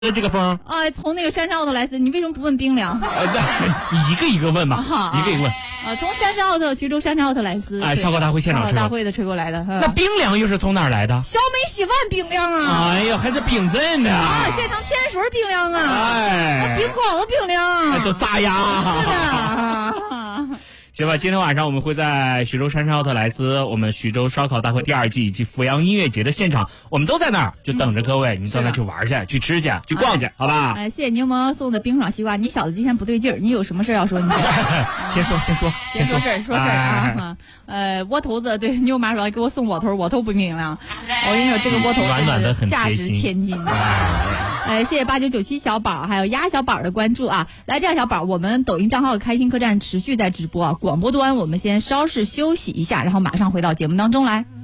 这个风从那个山上奥特莱斯，你为什么不问冰凉？ 你一个一个问嘛，一个一个问。 从徐州山上奥特莱斯烧烤大会现场烧烤大会的吹过来的。 那冰凉又是从哪儿来的？ 小美洗碗冰凉啊！ 哎呦，还是冰镇的现场甜水冰凉啊！ 哎， 冰糕都冰凉， 都炸呀！ 是的。 行吧，今天晚上我们会在徐州山上奥特莱斯，我们徐州烧烤大会第2季以及阜阳音乐节的现场，我们都在那儿，就等着各位，你到那去玩去，去吃去，去逛去，好吧？ 谢谢柠檬送的冰爽西瓜，你小子今天不对劲儿，你有什么事要说？你先说事儿窝头子，对，妞妈说给我送窝头不冰凉，我跟你说这个窝头暖的很价值千金。谢谢8997小宝还有鸭小宝的关注啊！来，这样小宝，我们抖音账号开心客栈持续在直播啊，广播端我们先稍事休息一下，然后马上回到节目当中来。